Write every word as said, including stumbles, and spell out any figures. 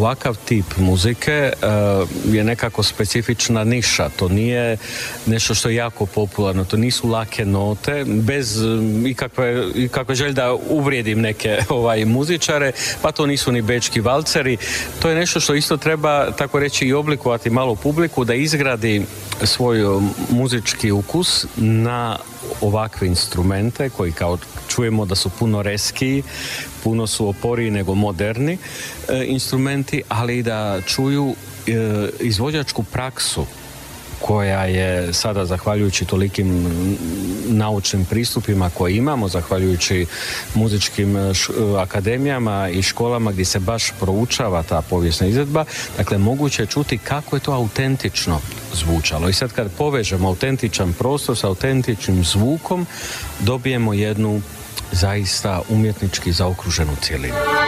ovakav tip muzike uh, je nekako specifična niša. To nije nešto što je jako popularno. To nisu lake note, bez um, ikakve, ikakve želje da uvrijedim neke ovaj, muzičare, pa to nisu ni bečki valceri. To je nešto što isto treba, tako reći, i oblikovati malo publiku, da izgradi svoj muzički ukus na ovakve instrumente koji, kao čujemo, da su puno reskiji, puno su oporiji nego moderni e, instrumenti, ali i da čuju e, izvođačku praksu koja je sada, zahvaljujući tolikim naučnim pristupima koje imamo, zahvaljujući muzičkim š, akademijama i školama gdje se baš proučava ta povijesna izvedba, dakle moguće je čuti kako je to autentično zvučalo. I sad kad povežemo autentičan prostor sa autentičnim zvukom, dobijemo jednu zaista umjetnički zaokruženu cjelinu.